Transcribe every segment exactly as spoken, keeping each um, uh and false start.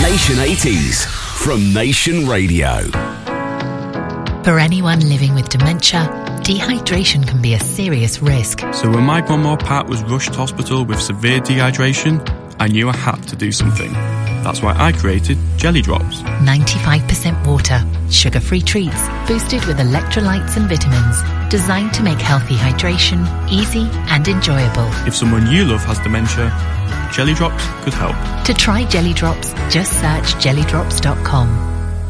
Nation eighties from Nation Radio. For anyone living with dementia, dehydration can be a serious risk. So when my grandma Pat was rushed to hospital with severe dehydration, I knew I had to do something. That's why I created Jelly Drops. ninety-five percent water, sugar-free treats, boosted with electrolytes and vitamins, designed to make healthy hydration easy and enjoyable. If someone you love has dementia, Jelly Drops could help. To try Jelly Drops, just search jelly drops dot com.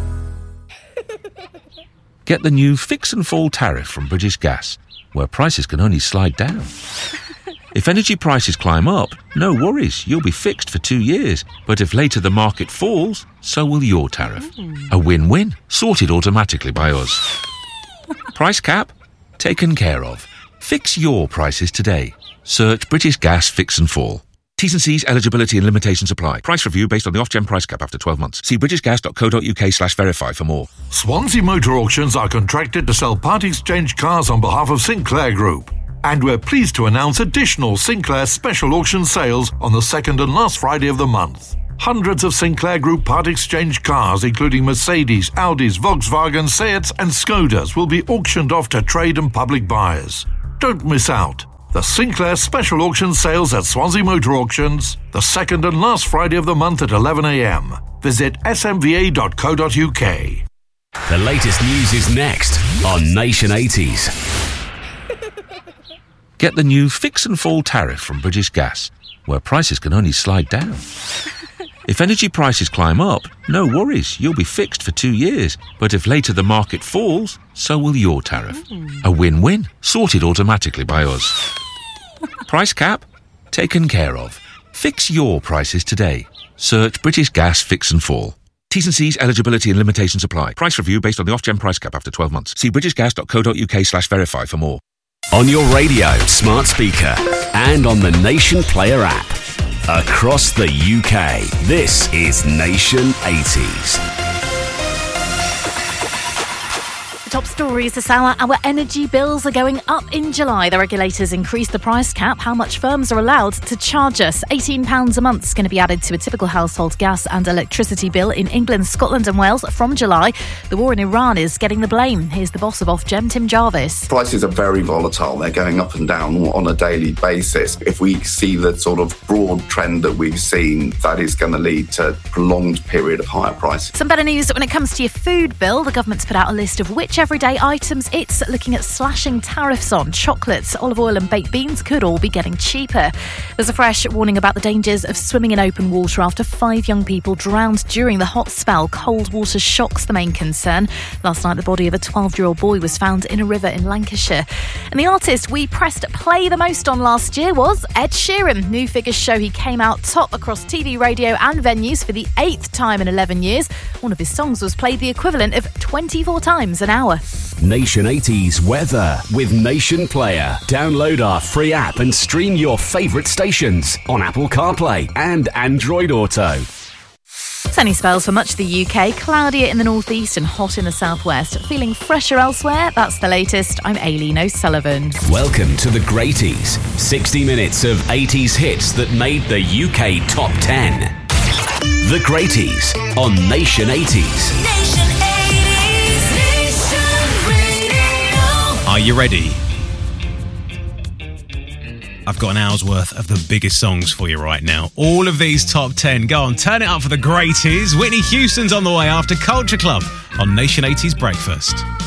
Get the new Fix and Fall tariff from British Gas, where prices can only slide down. If energy prices climb up, no worries, you'll be fixed for two years. But if later the market falls, so will your tariff. A win-win, sorted automatically by us. Price cap? Taken care of. Fix your prices today. Search British Gas Fix and Fall. T's and C's, eligibility and limitations apply. Price review based on the Ofgem price cap after twelve months. See britishgas.co.uk slash verify for more. Swansea Motor Auctions are contracted to sell part exchange cars on behalf of Sinclair Group. And we're pleased to announce additional Sinclair special auction sales on the second and last Friday of the month. Hundreds of Sinclair Group part exchange cars, including Mercedes, Audis, Volkswagen, Seats and Skodas, will be auctioned off to trade and public buyers. Don't miss out. The Sinclair Special Auction Sales at Swansea Motor Auctions, the second and last Friday of the month at eleven a m. Visit s m v a dot co dot u k. The latest news is next on Nation eighties. Get the new Fix and Fall tariff from British Gas, where prices can only slide down. If energy prices climb up, no worries, you'll be fixed for two years. But if later the market falls, so will your tariff. A win-win, sorted automatically by us. Price cap? Taken care of. Fix your prices today. Search British Gas Fix and Fall. T's and C's, eligibility and limitations apply. Price review based on the Ofgem price cap after twelve months. See britishgas.co.uk slash verify for more. On your radio, smart speaker, and on the Nation Player app. Across the U K, this is Nation eighties. Top stories this hour. Our energy bills are going up in July. The regulators increased the price cap, how much firms are allowed to charge us. eighteen pounds a month is going to be added to a typical household gas and electricity bill in England, Scotland and Wales from July. The war in Iran is getting the blame. Here's the boss of Ofgem, Tim Jarvis. Prices are very volatile. They're going up and down on a daily basis. If we see the sort of broad trend that we've seen, that is going to lead to a prolonged period of higher prices. Some better news when it comes to your food bill. The government's put out a list of which everyday items it's looking at slashing tariffs on. Chocolates, olive oil and baked beans could all be getting cheaper. There's a fresh warning about the dangers of swimming in open water after five young people drowned during the hot spell. Cold water shocks the main concern. Last night the body of a twelve-year-old boy was found in a river in Lancashire. And the artist we pressed play the most on last year was Ed Sheeran. New figures show he came out top across T V, radio and venues for the eighth time in eleven years. One of his songs was played the equivalent of twenty-four times an hour. Nation eighties weather with Nation Player. Download our free app and stream your favourite stations on Apple CarPlay and Android Auto. Sunny spells for much of the U K, cloudier in the northeast and hot in the southwest. Feeling fresher elsewhere? That's the latest. I'm Aileen O'Sullivan. Welcome to the Greaties. sixty minutes of eighties hits that made the U K top ten. The Greaties on Nation eighties. Nation eighties, Nation Radio. Are you ready? I've got an hour's worth of the biggest songs for you right now. All of these top ten. Go on, turn it up for the Greaties. Whitney Houston's on the way after Culture Club on Nation eighties Breakfast.